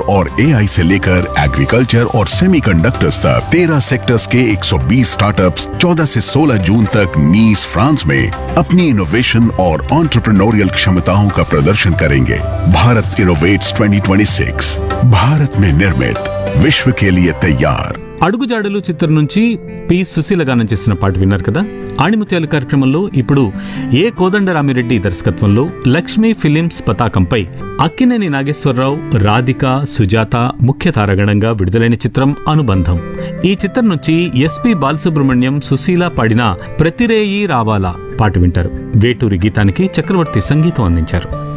और एआई से लेकर एग्रीकल्चर और सेमीकंडक्टर्स तक 13 सेक्टर्स के 120 स्टार्टअप्स 14 से 16 जून तक नीस फ्रांस में अपनी इनोवेशन और एंटरप्रेन्योरियल क्षमताओं का प्रदर्शन करेंगे। भारत इनोवेट्स 2026, भारत में निर्मित, विश्व के लिए तैयार। అడుగుజాడలు చిత్రం నుంచి పి సుశీల గానం చేసిన పాట విన్నారు కదా. ఆణిముత్యాలు కార్యక్రమంలో ఇప్పుడు ఏ కోదండరామిరెడ్డి దర్శకత్వంలో లక్ష్మీ ఫిలిమ్స్ పతాకంపై అక్కినేని నాగేశ్వరరావు, రాధిక, సుజాత ముఖ్య తారాగణంగా విడుదలైన చిత్రం అనుబంధం. ఈ చిత్రం నుంచి ఎస్పి బాలసుబ్రహ్మణ్యం, సుశీల పాడిన ప్రతిరేయి రావాలా పాట వింటారు. వేటూరి గీతానికి చక్రవర్తి సంగీతం అందించారు.